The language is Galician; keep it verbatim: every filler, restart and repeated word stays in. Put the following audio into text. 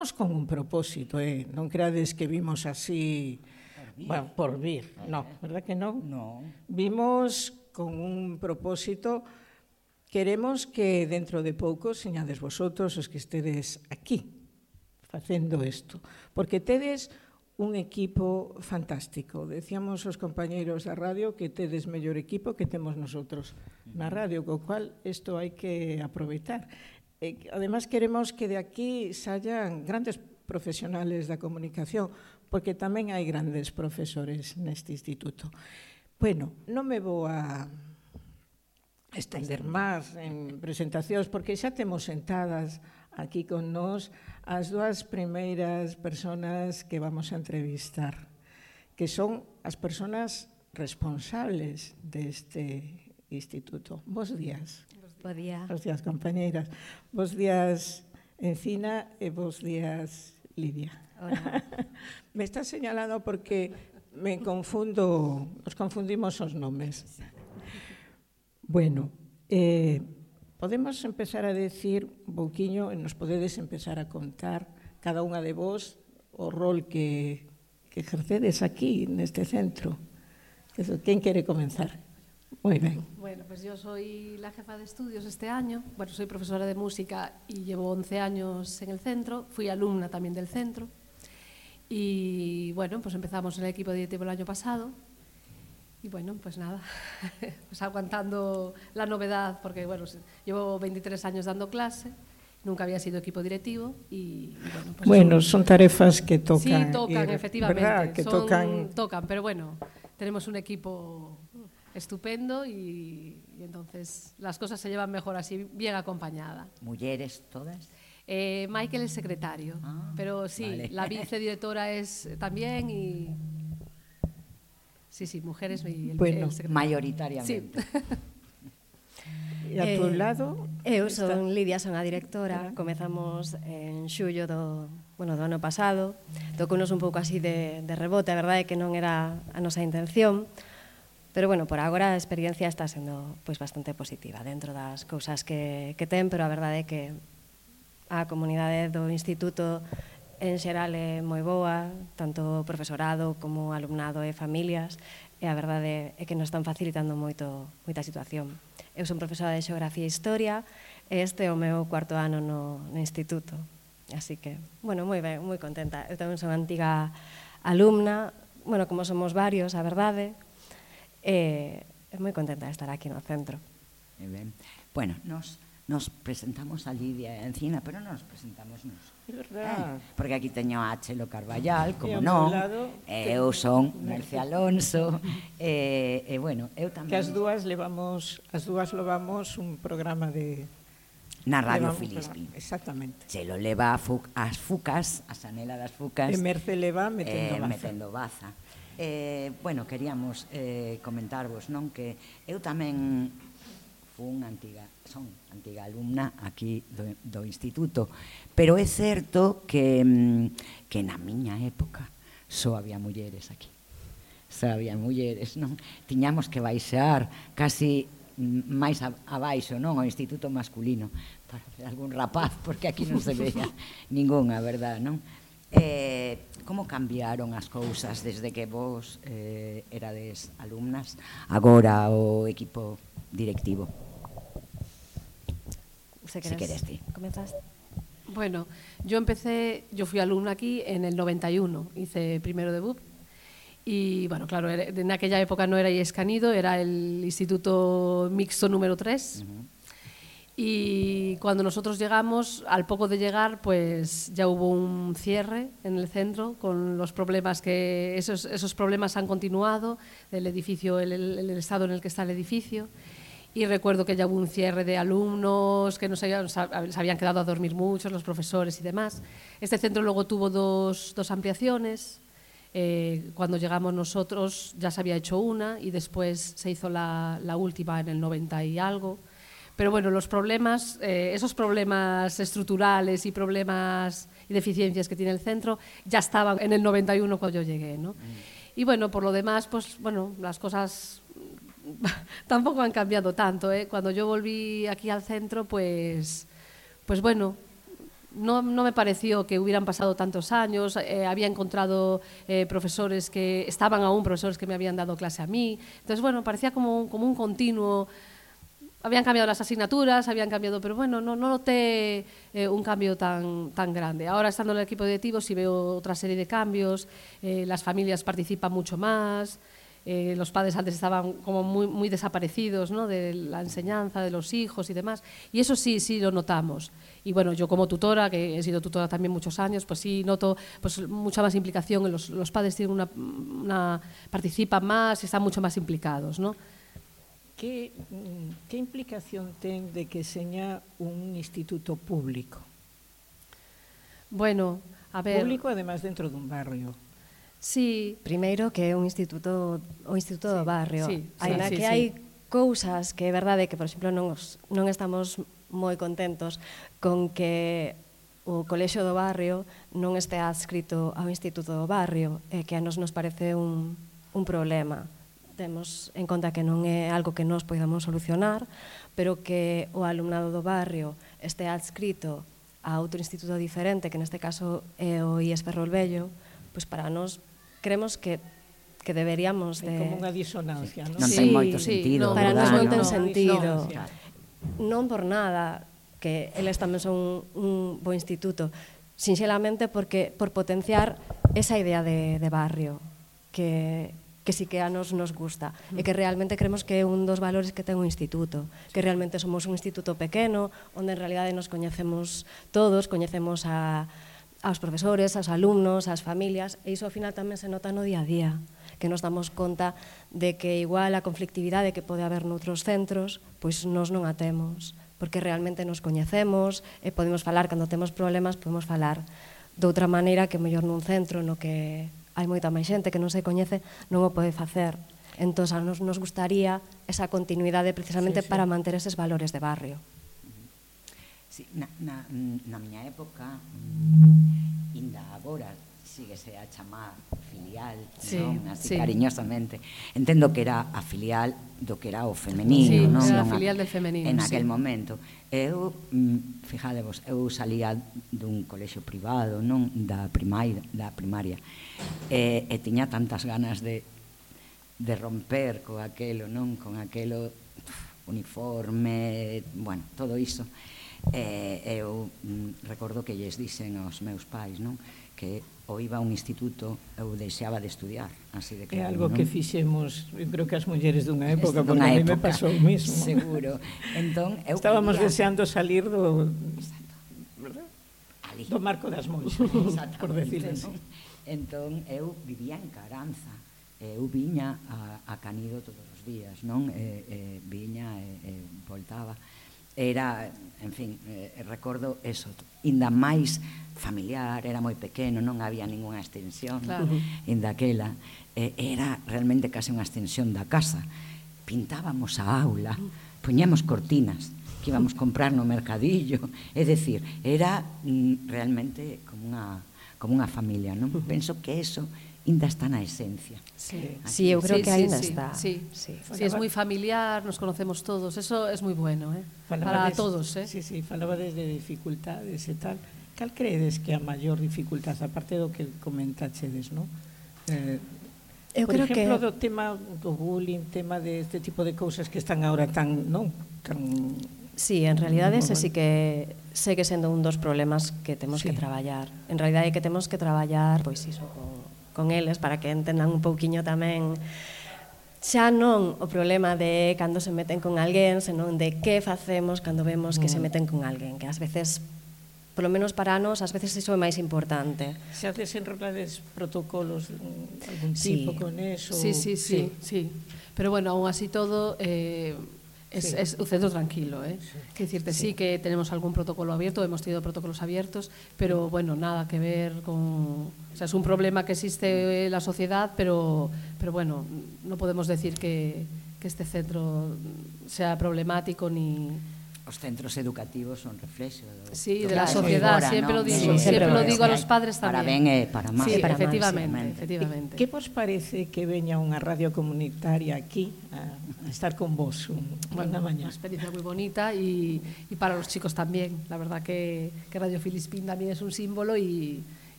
con un propósito, eh? Non creades que vimos así bueno, por vir, no, verdad que non? No. Vimos con un propósito, queremos que dentro de pouco señades vosotros os que estedes aquí facendo isto, porque tedes un equipo fantástico. Decíamos os compañeiros da radio que tedes mellor equipo que temos nosotros na radio, co cual isto hai que aproveitar. E, además, queremos que de aquí sayan grandes profesionales da comunicación, porque tamén hai grandes profesores neste instituto. Bueno, non me vou a estender máis en presentacións, porque xa temos sentadas aquí con nós as dúas primeiras personas que vamos a entrevistar, que son as persoas responsables deste instituto. Bos días. Bos días. Bos días, compañeiras. Bos días, Encina, e bos días, Lidia. Hola. Me está señalando porque me confundo, nos confundimos os nomes. Bueno, eh, podemos empezar a decir un pouquiño, e nos podedes empezar a contar cada unha de vos o rol que, que ejercedes aquí, neste centro. Quen quere comenzar? Muy bien. Bueno, pues yo soy la jefa de estudios este año. Bueno, soy profesora de música y llevo once años en el centro. Fui alumna también del centro. Y bueno, pues empezamos en el equipo directivo el año pasado. Y bueno, pues nada, pues aguantando la novedad, porque bueno, llevo veintitrés años dando clase, nunca había sido equipo directivo y, y bueno, pues bueno, son, son tarefas que tocan. Sí, tocan, ir, efectivamente. ¿verdad? Que son, tocan. Tocan, pero bueno, tenemos un equipo estupendo y, y entonces las cosas se llevan mejor así, bien acompañada. ¿Mujeres todas? Eh, Michael es secretario, ah, pero sí, vale. La vicedirectora es también y... Sí, sí, mujeres y el, bueno, el secretario. Mayoritariamente. Sí. E a tu Eh, lado? Eu está... son Lidia, son a directora. Comezamos en xullo do, bueno, do ano pasado. Tocounos un pouco así de, de rebote, a verdade é que non era a nosa intención, pero bueno, por agora a experiencia está sendo pois bastante positiva dentro das cousas que, que ten, pero a verdade é que a comunidade do instituto en xeral é moi boa, tanto profesorado como alumnado e familias, e a verdade é que nos están facilitando moito moita situación. Eu son profesora de Xeografía e Historia e este é o meu cuarto ano no, no instituto. Así que, bueno, moi ben, moi contenta. Eu tamén son antiga alumna, bueno, como somos varios, a verdade, e é moi contenta de estar aquí no centro. Moi ben. Bueno, nos, nos presentamos a Lidia Encina, pero non nos presentamos nos. É verdad. Eh, porque aquí teño a Chelo Carballal, como E ao non, meu lado, e eu son Merce Alonso, e, e bueno, eu tamén... Que as dúas levamos, as dúas levamos un programa de... Na Radio levamos, Filispín. Exactamente. Chelo leva a fu as fucas, a Sanela das fucas. E Merce leva metendo eh, baza. Metendo baza. Eh, bueno, queríamos eh, comentarvos, non, que eu tamén fun antiga, son antiga alumna aquí do, do instituto, pero é certo que, que na miña época só había mulleres aquí. Só había mulleres, non? Tiñamos que baixar casi máis abaixo, non? O instituto masculino para ver algún rapaz, porque aquí non se veía ningunha, verdad, non? Eh, como cambiaron as cousas desde que vos eh, erades alumnas agora o equipo directivo? Se Si queres ti. Comenzas? Bueno, yo empecé, yo fui alumna aquí en el noventa y uno, hice primero de B U P y bueno, claro, era, en aquella época no era IES Canido, era el Instituto Mixto número tres. Uh-huh. Y cuando nosotros llegamos, al poco de llegar, pues ya hubo un cierre en el centro con los problemas que esos, esos problemas han continuado, el edificio, el, el, el estado en el que está el edificio. Y recuerdo que ya hubo un cierre de alumnos que no se habían, se habían quedado a dormir muchos, los profesores y demás. Este centro luego tuvo dos, dos ampliaciones. Eh, cuando llegamos nosotros ya se había hecho una y después se hizo la, la última en el noventa y algo. Pero bueno, los problemas, eh, esos problemas estructurales y problemas y deficiencias que tiene el centro ya estaban en el noventa y uno cuando yo llegué, ¿no? Mm. Y bueno, por lo demás, pues bueno, las cosas tampoco han cambiado tanto, ¿eh? Cuando yo volví aquí al centro, pues, pues bueno, no, no me pareció que hubieran pasado tantos años, eh, había encontrado eh, profesores que estaban aún, profesores que me habían dado clase a mí, entonces bueno, parecía como, como un continuo, habían cambiado las asignaturas, habían cambiado, pero bueno, no, no noté eh, un cambio tan, tan grande. Ahora estando en el equipo directivo sí veo otra serie de cambios, eh, las familias participan mucho más, Eh, los padres antes estaban como muy, muy desaparecidos, ¿no?, de la enseñanza, de los hijos y demás, y eso sí, sí lo notamos. Y bueno, yo como tutora, que he sido tutora también muchos años, pues sí noto pues, mucha más implicación, los, los padres tienen una, una, participan más y están mucho más implicados, ¿no? Que, que implicación ten de que seña un instituto público? Bueno, a ver... Público, además, dentro dun barrio. Sí. Primeiro que é un instituto o instituto sí, do barrio. Sí, Ainda sí, que sí, hai sí. cousas que é verdade que, por exemplo, non, os, non estamos moi contentos con que o colexio do barrio non este adscrito ao instituto do barrio, e que a nos nos parece un, un problema. Temos en conta que non é algo que nós podamos solucionar, pero que o alumnado do barrio este adscrito a outro instituto diferente, que neste caso é o I E S Ferrolvello, pois para nós creemos que que deberíamos de... É como unha disonancia, non? Non Sí, ten moito sí, sentido. no, para verdad, nós non non? ten No, sentido. no, Non por nada que eles tamén son un bo instituto, sinxelamente porque por potenciar esa idea de, de barrio que, que sí que a nos nos gusta e que realmente creemos que é un dos valores que ten o instituto, que realmente somos un instituto pequeno onde en realidade nos coñecemos todos, coñecemos a aos profesores, aos alumnos, ás familias, e iso ao final tamén se nota no día a día, que nos damos conta de que igual a conflictividade que pode haber noutros centros, pois nos non a temos, porque realmente nos coñecemos e podemos falar, cando temos problemas, podemos falar de outra maneira que mellor nun centro no que hai moita máis xente que non se coñece, non o pode facer. Entón, a nos nos gustaría esa continuidade precisamente Sí, sí. para manter eses valores de barrio. Sí, na, na, na miña época, inda agora, síguese a chamar filial, Sí, non? Así sí. cariñosamente. Entendo que era a filial do que era o femenino, Sí, non? era a Non filial del femenino, En sí. aquel momento. Eu, mm, fijadevos, eu salía dun colexio privado, non? Da primaria, da primaria. E, e tiña tantas ganas de, de romper co aquelo, non? Con aquelo uf, uniforme, bueno, todo iso. E eu mm, recordo que lles dixen aos meus pais, non, que ou iba a un instituto eu deixaba de estudiar, así de É claro, algo non? que fixemos, eu creo que as mulleres dunha época, porque Dunha a mí me época, pasou o mismo. seguro. Entón, eu Estábamos quería- deseando salir do, Ali. do marco das monxas, por decirlo así. non? Entón, eu vivía en Caranza, e eu viña a, a Canido todos os días, non? E, e viña e, e voltaba. Era, en fin, eh, recordo eso, inda máis familiar, era moi pequeno, non había ningunha extensión, Claro. inda aquela, eh, era realmente case unha extensión da casa. Pintábamos a aula, poñíamos cortinas que íbamos comprar no mercadillo, é dicir, era mm, realmente como unha, como unha familia, non? Penso que eso ainda está na esencia. Sí. Sí, eu creo Sí, que sí, ainda sí, está. sí. Sí. Sí, es muy familiar, nos conocemos todos, eso es muy bueno, ¿eh? Para Falabades- todos, ¿eh? Sí, sí, falabades de dificultades e tal. Cal credes que a maior dificultade, aparte do que comentachedes, non? Eh, Eu por creo exemplo, que do tema do bullying, tema de este tipo de cousas que están agora tan, non? Tan... sí, en realidade ese Bueno. sí que segue sendo un dos problemas que temos Sí. que traballar. En realidade que temos que traballar, pois iso, con, con eles para que entendan un pouquiño tamén xa non o problema de cando se meten con alguén, senón de que facemos cando vemos que se meten con alguén, que ás veces, polo menos para nós, ás veces iso é máis importante. Se haces enrolades protocolos mm, algún Sí. tipo con eso? Sí, sí, sí, sí. Pero bueno, aún así todo, eh, es, Sí. es un centro tranquilo, ¿eh? Quiero decirte, sí. sí que tenemos algún protocolo abierto, hemos tenido protocolos abiertos, pero bueno, nada que ver con... O sea, es un problema que existe en la sociedad, pero, pero bueno, no podemos decir que, que este centro sea problemático ni, os centros educativos son reflexo do, Sí, do de la que hai sociedad, fora, siempre ¿no? lo digo, Sí, siempre siempre lo lo digo a que los hai padres para también. ben e para mal. Sí, para mal, efectivamente, sí. efectivamente. Que vos parece que veña unha radio comunitaria aquí a, a estar con vos un, Bueno, unha mañá? una experiencia muy bonita y, y para los chicos también. La verdad que, que Radio Filispín también es un símbolo y,